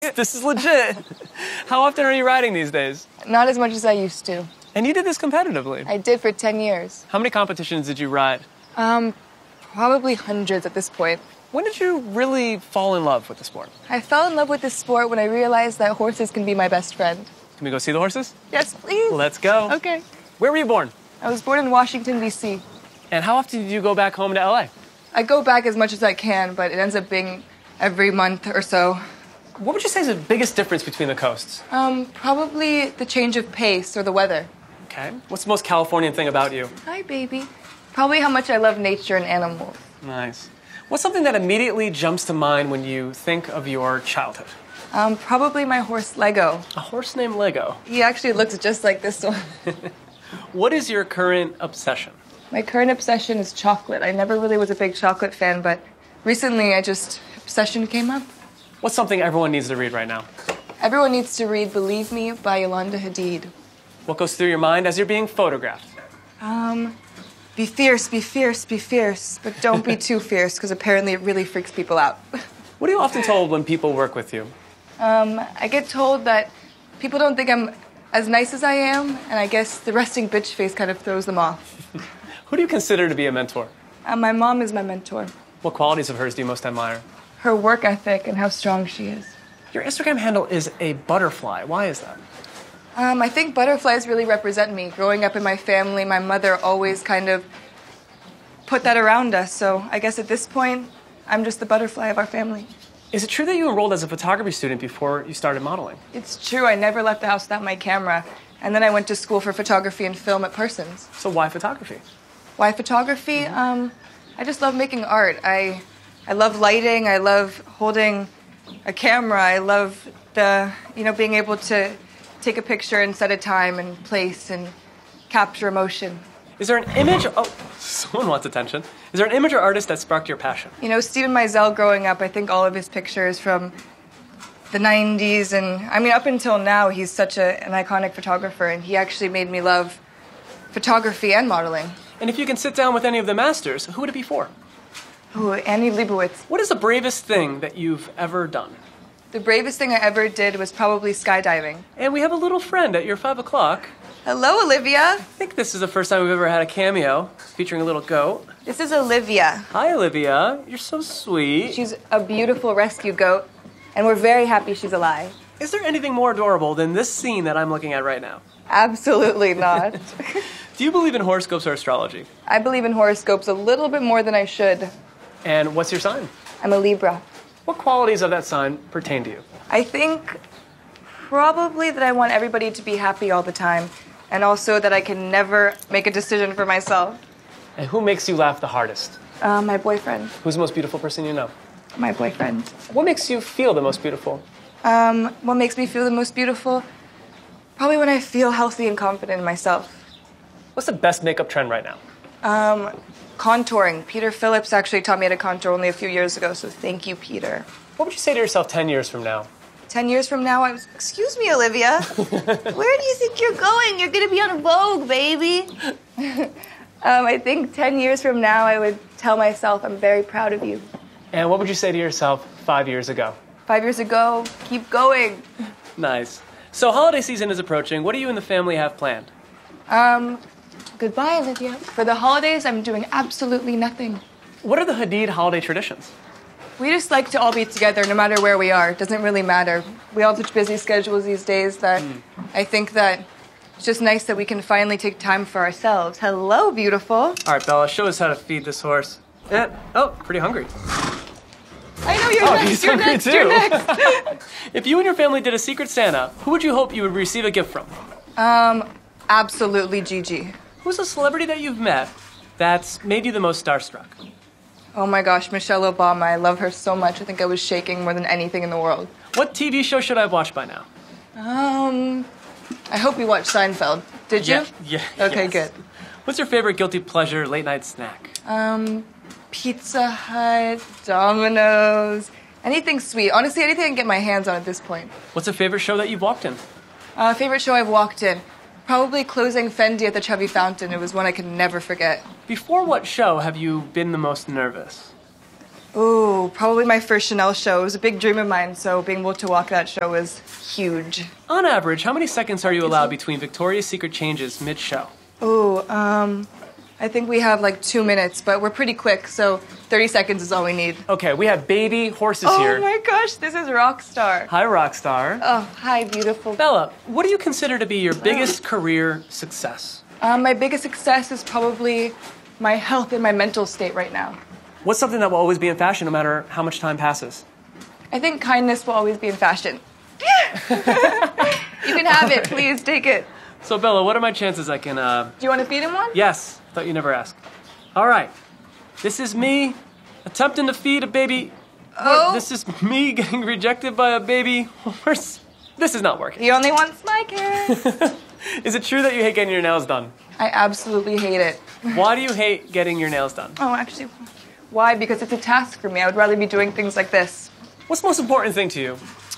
This is legit. How often are you riding these days? Not as much as I used to. And you did this competitively. I did for 10 years. How many competitions did you ride? Probably hundreds at this point. When did you really fall in love with the sport? I fell in love with this sport when I realized that horses can be my best friend. Can we go see the horses? Yes, please. Let's go. Okay. Where were you born? I was born in Washington, D.C. And how often did you go back home to LA? I go back as much as I can, but it ends up being every month or so. What would you say is the biggest difference between the coasts? Probably the change of pace or the weather. Okay. What's the most Californian thing about you? Hi, baby. Probably how much I love nature and animals. Nice. What's something that immediately jumps to mind when you think of your childhood? Probably my horse, Lego. A horse named Lego. He actually looks just like this one. What is your current obsession? My current obsession is chocolate. I never really was a big chocolate fan, but recently obsession came up. What's something everyone needs to read right now? Everyone needs to read Believe Me by Yolanda Hadid. What goes through your mind as you're being photographed? Be fierce, be fierce, be fierce, but don't be too fierce, because apparently it really freaks people out. What are you often told when people work with you? I get told that people don't think I'm as nice as I am, and I guess the resting bitch face kind of throws them off. Who do you consider to be a mentor? My mom is my mentor. What qualities of hers do you most admire? Her work ethic and how strong she is. Your Instagram handle is a butterfly. Why is that? I think butterflies really represent me. Growing up in my family, my mother always kind of put that around us. So I guess at this point, I'm just the butterfly of our family. Is it true that you enrolled as a photography student before you started modeling? It's true. I never left the house without my camera. And then I went to school for photography and film at Parsons. So why photography? Why photography? I just love making art. I love lighting. I love holding a camera. I love being able to take a picture and set a time and place and capture emotion. Is there an image? Oh, someone wants attention. Is there an image or artist that sparked your passion? Stephen Meisel growing up, I think all of his pictures from the 90s, and up until now, he's such an iconic photographer, and he actually made me love photography and modeling. And if you can sit down with any of the masters, who would it be for? Ooh, Annie Leibovitz. What is the bravest thing that you've ever done? The bravest thing I ever did was probably skydiving. And we have a little friend at your 5 o'clock. Hello, Olivia. I think this is the first time we've ever had a cameo featuring a little goat. This is Olivia. Hi, Olivia. You're so sweet. She's a beautiful rescue goat, and we're very happy she's alive. Is there anything more adorable than this scene that I'm looking at right now? Absolutely not. Do you believe in horoscopes or astrology? I believe in horoscopes a little bit more than I should. And what's your sign? I'm a Libra. What qualities of that sign pertain to you? I think probably that I want everybody to be happy all the time, and also that I can never make a decision for myself. And who makes you laugh the hardest? My boyfriend. Who's the most beautiful person you know? My boyfriend. What makes you feel the most beautiful? What makes me feel the most beautiful? Probably when I feel healthy and confident in myself. What's the best makeup trend right now? Contouring. Peter Phillips actually taught me how to contour only a few years ago, so thank you, Peter. What would you say to yourself 10 years from now? 10 years from now, excuse me, Olivia. Where do you think you're going? You're going to be on Vogue, baby. I think 10 years from now, I would tell myself I'm very proud of you. And what would you say to yourself 5 years ago? 5 years ago, keep going. Nice. So holiday season is approaching. What do you and the family have planned? Goodbye, Olivia. For the holidays, I'm doing absolutely nothing. What are the Hadid holiday traditions? We just like to all be together no matter where we are. It doesn't really matter. We all have such busy schedules these days that I think that it's just nice that we can finally take time for ourselves. Hello, beautiful. All right, Bella, show us how to feed this horse. Pretty hungry. I know you're next. He's You're hungry next. too. You're next. If you and your family did a Secret Santa, who would you hope you would receive a gift from? Absolutely Gigi. Who's a celebrity that you've met that's made you the most starstruck? Oh my gosh, Michelle Obama. I love her so much. I think I was shaking more than anything in the world. What TV show should I have watched by now? I hope you watched Seinfeld. Did you? Yeah. Okay, yes. good. What's your favorite guilty pleasure late night snack? Pizza Hut, Domino's, anything sweet. Honestly, anything I can get my hands on at this point. What's a favorite show that you've walked in? Favorite show I've walked in? Probably Closing Fendi at the Chubby Fountain. It was one I could never forget. Before what show have you been the most nervous? Ooh, probably my first Chanel show. It was a big dream of mine, so being able to walk that show was huge. On average, how many seconds are you allowed between Victoria's Secret changes mid-show? Ooh, I think we have like 2 minutes, but we're pretty quick, so 30 seconds is all we need. Okay, we have baby horses here. Oh my gosh, this is Rockstar. Hi, Rockstar. Oh, hi, beautiful. Bella, what do you consider to be your biggest career success? My biggest success is probably my health and my mental state right now. What's something that will always be in fashion no matter how much time passes? I think kindness will always be in fashion. You can have it, please, take it. So, Bella, what are my chances I can, Do you want to feed him one? Yes, thought you never asked. All right, this is me attempting to feed a baby. Oh. This is me getting rejected by a baby horse. This is not working. He only wants my kiss. Is it true that you hate getting your nails done? I absolutely hate it. Why do you hate getting your nails done? Oh, actually, why? Because it's a task for me. I would rather be doing things like this. What's the most important thing to you?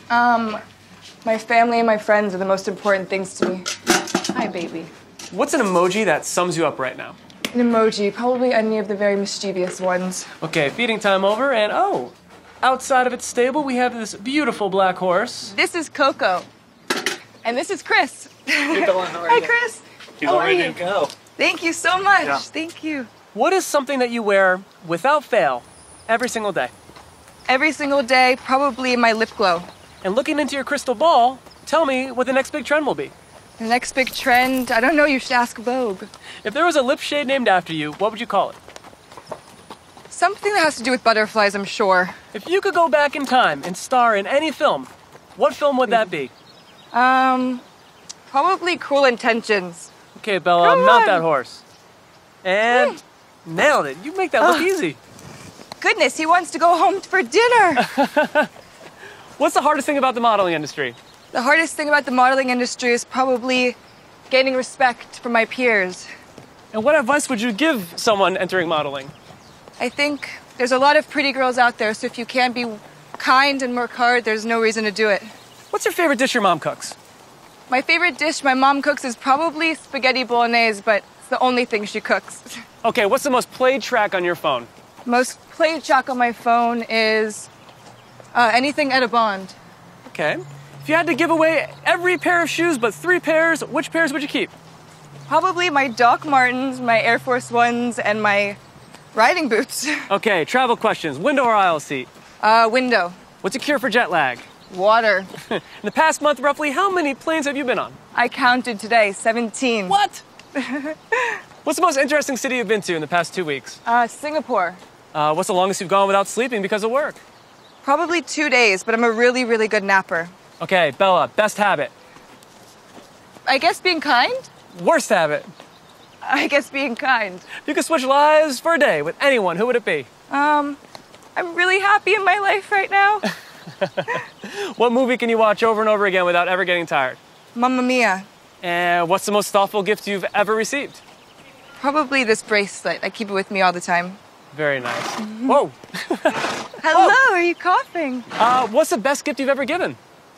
My family and my friends are the most important things to me. Hi, baby. What's an emoji that sums you up right now? An emoji, probably any of the very mischievous ones. Okay, feeding time over, and oh, outside of its stable, we have this beautiful black horse. This is Coco. And this is Chris. Hi, Chris. He's How all are ready you? to go. Thank you so much. Yeah. Thank you. What is something that you wear without fail every single day? Every single day, probably my lip glow. And looking into your crystal ball, tell me what the next big trend will be. The next big trend, I don't know, you should ask Vogue. If there was a lip shade named after you, what would you call it? Something that has to do with butterflies, I'm sure. If you could go back in time and star in any film, what film would that be? Probably Cruel Intentions. Okay, Bella, Come mount on. that horse. And nailed it. You make that look easy. Goodness, he wants to go home for dinner. What's the hardest thing about the modeling industry? The hardest thing about the modeling industry is probably gaining respect from my peers. And what advice would you give someone entering modeling? I think there's a lot of pretty girls out there, so if you can't be kind and work hard, there's no reason to do it. What's your favorite dish your mom cooks? My favorite dish my mom cooks is probably spaghetti bolognese, but it's the only thing she cooks. Okay, what's the most played track on your phone? Most played track on my phone is anything Etta Bond. Okay. If you had to give away every pair of shoes but 3 pairs, which pairs would you keep? Probably my Doc Martens, my Air Force Ones, and my riding boots. Okay, travel questions. Window or aisle seat? Window. What's your cure for jet lag? Water. In the past month, roughly, how many planes have you been on? I counted today, 17. What? What's the most interesting city you've been to in the past 2 weeks? Singapore. What's the longest you've gone without sleeping because of work? Probably 2 days, but I'm a really, really good napper. Okay, Bella, best habit. I guess being kind? Worst habit. I guess being kind. If you could switch lives for a day with anyone, who would it be? I'm really happy in my life right now. What movie can you watch over and over again without ever getting tired? Mamma Mia. And what's the most thoughtful gift you've ever received? Probably this bracelet. I keep it with me all the time. Very nice. Whoa. Hello, are you coughing? What's the best gift you've ever given?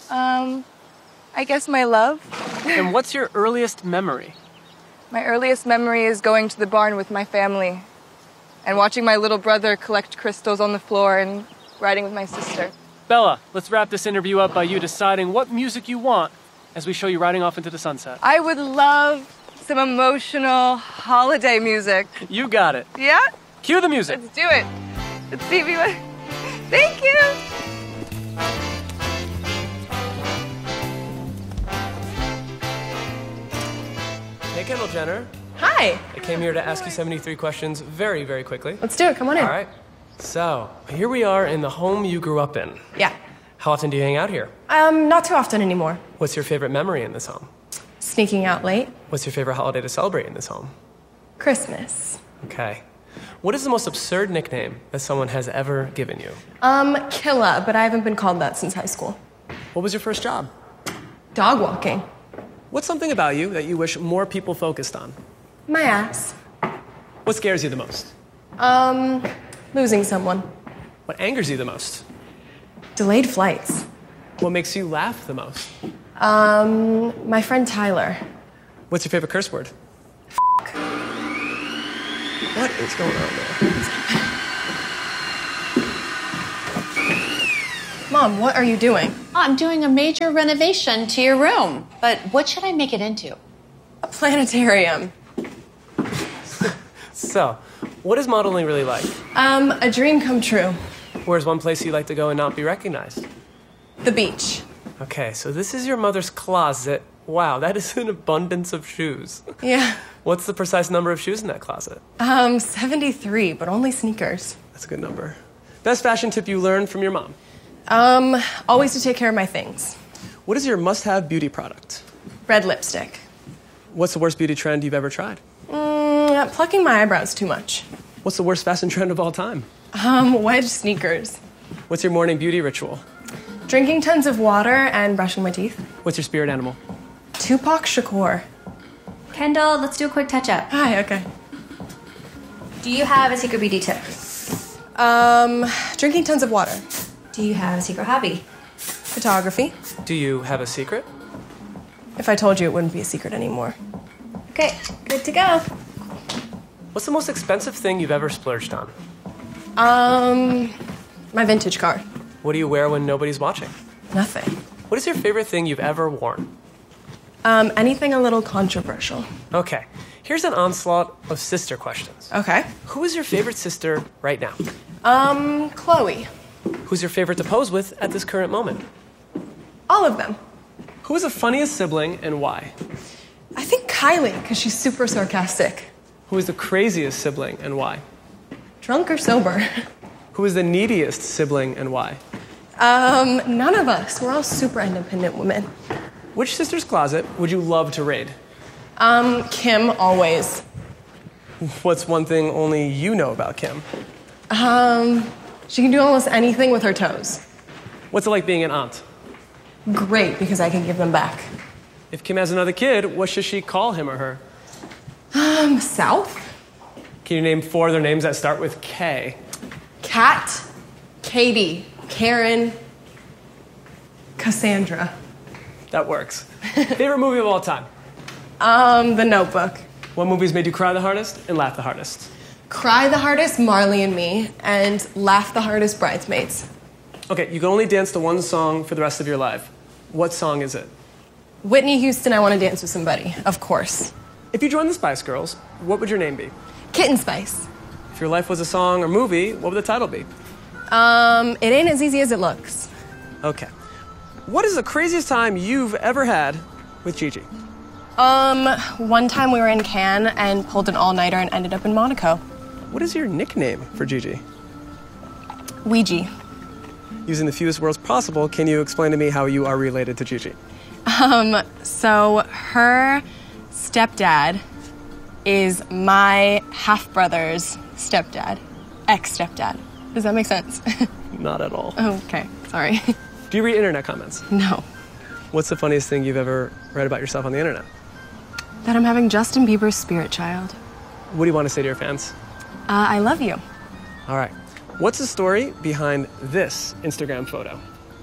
I guess my love. And what's your earliest memory? My earliest memory is going to the barn with my family and watching my little brother collect crystals on the floor and riding with my sister. Bella, let's wrap this interview up by you deciding what music you want as we show you riding off into the sunset. I would love some emotional holiday music. You got it. Yeah? Cue the music. Let's do it. Let's see if you... Thank you! Hey, Kendall Jenner. Hi. I came here to ask you 73 questions very, very quickly. Let's do it. Come on in. All right. So, here we are in the home you grew up in. Yeah. How often do you hang out here? Not too often anymore. What's your favorite memory in this home? Sneaking out late. What's your favorite holiday to celebrate in this home? Christmas. Okay. What is the most absurd nickname that someone has ever given you? Killa, but I haven't been called that since high school. What was your first job? Dog walking. What's something about you that you wish more people focused on? My ass. What scares you the most? Losing someone. What angers you the most? Delayed flights. What makes you laugh the most? My friend Tyler. What's your favorite curse word? What is going on there? Mom, what are you doing? I'm doing a major renovation to your room, but what should I make it into? A planetarium. So, what is modeling really like? A dream come true. Where's one place you like to go and not be recognized? The beach. Okay, so this is your mother's closet. Wow, that is an abundance of shoes. Yeah. What's the precise number of shoes in that closet? 73, but only sneakers. That's a good number. Best fashion tip you learned from your mom? Always to take care of my things. What is your must-have beauty product? Red lipstick. What's the worst beauty trend you've ever tried? Plucking my eyebrows too much. What's the worst fashion trend of all time? Wedge sneakers. What's your morning beauty ritual? Drinking tons of water and brushing my teeth. What's your spirit animal? Tupac Shakur. Kendall, let's do a quick touch-up. Hi, okay. Do you have a secret beauty tip? Drinking tons of water. Do you have a secret hobby? Photography. Do you have a secret? If I told you, it wouldn't be a secret anymore. Okay, good to go. What's the most expensive thing you've ever splurged on? My vintage car. What do you wear when nobody's watching? Nothing. What is your favorite thing you've ever worn? Anything a little controversial. Okay, here's an onslaught of sister questions. Okay. Who is your favorite sister right now? Chloe. Who's your favorite to pose with at this current moment? All of them. Who is the funniest sibling and why? I think Kylie, because she's super sarcastic. Who is the craziest sibling and why? Drunk or sober? Who is the neediest sibling and why? None of us. We're all super independent women. Which sister's closet would you love to raid? Kim, always. What's one thing only you know about Kim? She can do almost anything with her toes. What's it like being an aunt? Great, because I can give them back. If Kim has another kid, what should she call him or her? South? Can you name 4 other names that start with K? Kat, Katie, Karen, Cassandra. That works. Favorite movie of all time? The Notebook. What movies made you cry the hardest and laugh the hardest? Cry the hardest, Marley and Me, and laugh the hardest, Bridesmaids. Okay, you can only dance to one song for the rest of your life. What song is it? Whitney Houston, I Want to Dance with Somebody, of course. If you joined the Spice Girls, what would your name be? Kitten Spice. If your life was a song or movie, what would the title be? It ain't as easy as it looks. Okay. What is the craziest time you've ever had with Gigi? One time we were in Cannes and pulled an all-nighter and ended up in Monaco. What is your nickname for Gigi? Ouija. Using the fewest words possible, can you explain to me how you are related to Gigi? So her stepdad is my half-brother's stepdad. Ex-stepdad. Does that make sense? Not at all. Oh, okay. Sorry. Do you read internet comments? No. What's the funniest thing you've ever read about yourself on the internet? That I'm having Justin Bieber's spirit child. What do you want to say to your fans? I love you. All right. What's the story behind this Instagram photo?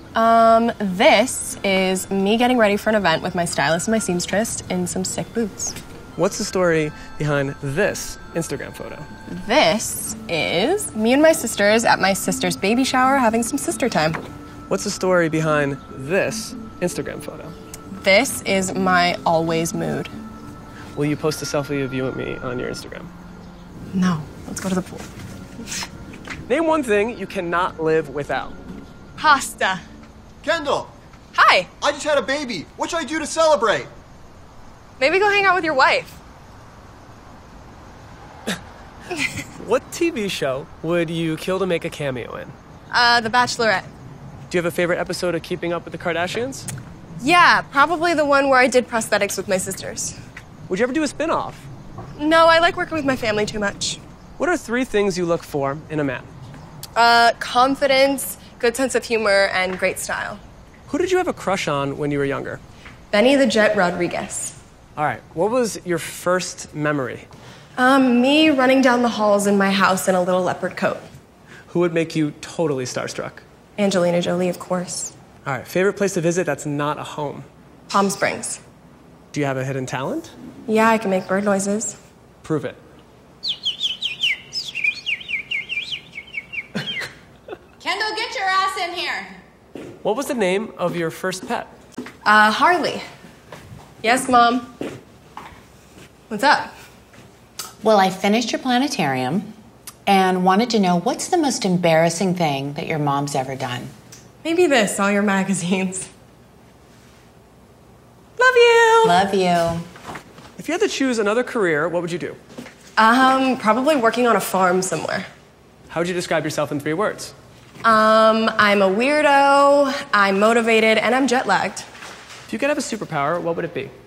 This is me getting ready for an event with my stylist and my seamstress in some sick boots. What's the story behind this Instagram photo? This is me and my sisters at my sister's baby shower having some sister time. What's the story behind this Instagram photo? This is my always mood. Will you post a selfie of you and me on your Instagram? No, let's go to the pool. Name one thing you cannot live without. Pasta. Kendall, Hi. I just had a baby. What should I do to celebrate? Maybe go hang out with your wife. What TV show would you kill to make a cameo in? The Bachelorette. Do you have a favorite episode of Keeping Up with the Kardashians? Yeah, probably the one where I did prosthetics with my sisters. Would you ever do a spin-off? No, I like working with my family too much. What are 3 things you look for in a man? Confidence, good sense of humor, and great style. Who did you have a crush on when you were younger? Benny the Jet Rodriguez. All right, what was your first memory? Me running down the halls in my house in a little leopard coat. Who would make you totally starstruck? Angelina Jolie, of course. All right, favorite place to visit that's not a home? Palm Springs. Do you have a hidden talent? Yeah, I can make bird noises. Prove it. Kendall, get your ass in here. What was the name of your first pet? Harley. Yes, Mom. What's up? Well, I finished your planetarium and wanted to know what's the most embarrassing thing that your mom's ever done? Maybe this, all your magazines. Love you. Love you. If you had to choose another career, what would you do? Probably working on a farm somewhere. How would you describe yourself in 3 words? I'm a weirdo, I'm motivated, and I'm jet lagged. If you could have a superpower, what would it be?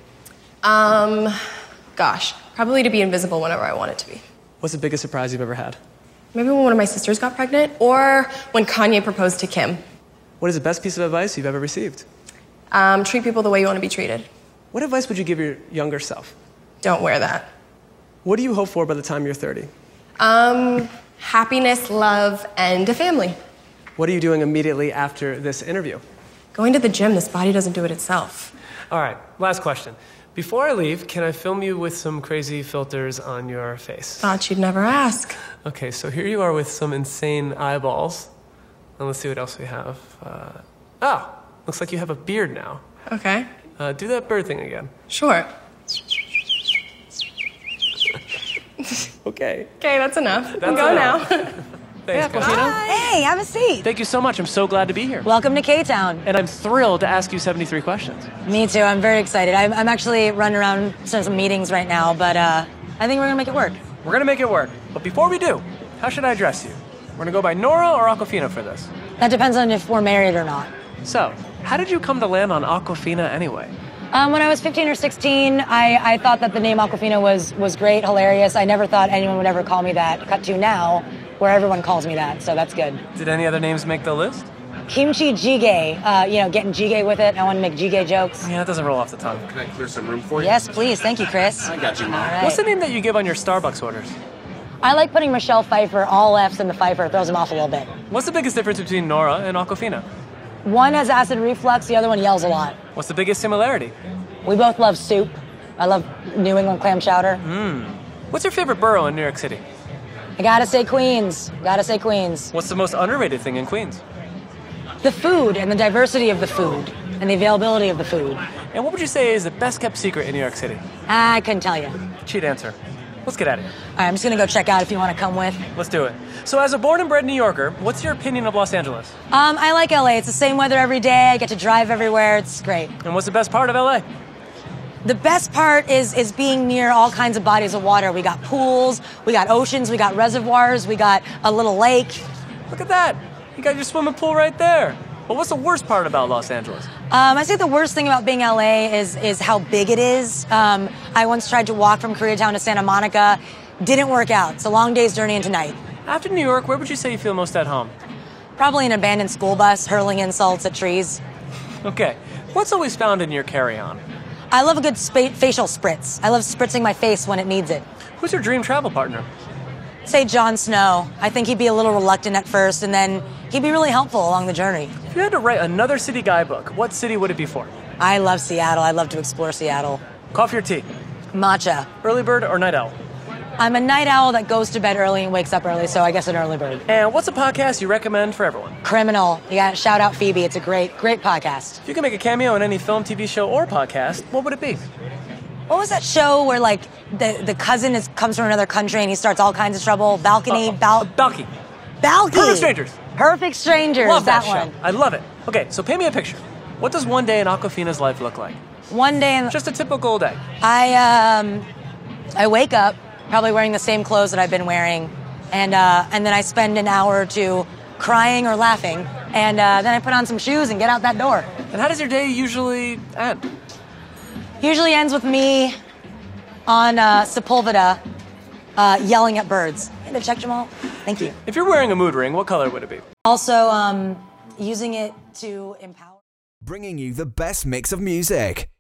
Gosh, probably to be invisible whenever I want it to be. What's the biggest surprise you've ever had? Maybe when one of my sisters got pregnant, or when Kanye proposed to Kim. What is the best piece of advice you've ever received? Treat people the way you want to be treated. What advice would you give your younger self? Don't wear that. What do you hope for by the time you're 30? Happiness, love, and a family. What are you doing immediately after this interview? Going to the gym, this body doesn't do it itself. All right, last question. Before I leave, can I film you with some crazy filters on your face? Thought you'd never ask. Okay, so here you are with some insane eyeballs. And let's see what else we have. Looks like you have a beard now. Okay. Do that bird thing again. Sure. Okay. Okay, that's enough. That's Go enough. now. Thanks, Aquafina. Hey, have a seat. Thank you so much. I'm so glad to be here. Welcome to K-Town. And I'm thrilled to ask you 73 questions. Me too. I'm very excited. I'm actually running around to some meetings right now, but I think we're going to make it work. We're going to make it work. But before we do, how should I address you? We're going to go by Nora or Aquafina for this? That depends on if we're married or not. So, how did you come to land on Aquafina anyway? When I was 15 or 16, I thought that the name Aquafina was great, hilarious. I never thought anyone would ever call me that. Cut to now, where everyone calls me that, so that's good. Did any other names make the list? Kimchi jjigae, getting jjigae with it. I want to make jjigae jokes. Yeah, that doesn't roll off the tongue. Can I clear some room for you? Yes, please. Thank you, Chris. I got you, Mom. All right. What's the name that you give on your Starbucks orders? I like putting Michelle Pfeiffer, all F's in the Pfeiffer. It throws them off a little bit. What's the biggest difference between Nora and Aquafina? One has acid reflux, the other one yells a lot. What's the biggest similarity? We both love soup. I love New England clam chowder. What's your favorite borough in New York City? I gotta say Queens. Gotta say Queens. What's the most underrated thing in Queens? The food and the diversity of the food and the availability of the food. And what would you say is the best kept secret in New York City? I couldn't tell you. Cheat answer. Let's get at it. All right, I'm just gonna go check out if you want to come with. Let's do it. So as a born and bred New Yorker, what's your opinion of Los Angeles? I like LA. It's the same weather every day. I get to drive everywhere. It's great. And what's the best part of LA? The best part is being near all kinds of bodies of water. We got pools, we got oceans, we got reservoirs, we got a little lake. Look at that. You got your swimming pool right there. But what's the worst part about Los Angeles? I say the worst thing about being LA is how big it is. I once tried to walk from Koreatown to Santa Monica. Didn't work out. It's a long day's journey into night. After New York, where would you say you feel most at home? Probably an abandoned school bus hurling insults at trees. Okay. What's always found in your carry-on? I love a good facial spritz. I love spritzing my face when it needs it. Who's your dream travel partner? Say Jon Snow. I think he'd be a little reluctant at first, and then he'd be really helpful along the journey. If you had to write another city guidebook, what city would it be for? I love Seattle. I love to explore Seattle. Coffee or tea? Matcha. Early bird or night owl? I'm a night owl that goes to bed early and wakes up early, so I guess an early bird. And what's a podcast you recommend for everyone? Criminal. You gotta shout out Phoebe. It's a great podcast. If you could make a cameo in any film, TV show, or podcast, what would it be? What was that show where, like, the cousin comes from another country and he starts all kinds of trouble? Balcony? Balky. Balky. Perfect Strangers. Perfect Strangers. Love that one. show. I love it. Okay, so paint me a picture. What does one day in Aquafina's life look like? One day in... Just a typical day. I wake up, probably wearing the same clothes that I've been wearing, and then I spend an hour or two crying or laughing, and then I put on some shoes and get out that door. And how does your day usually end? Usually ends with me on Sepulveda yelling at birds. Hey, to check Jamal. Thank you. If you're wearing a mood ring, what color would it be? Also, using it to empower. Bringing you the best mix of music.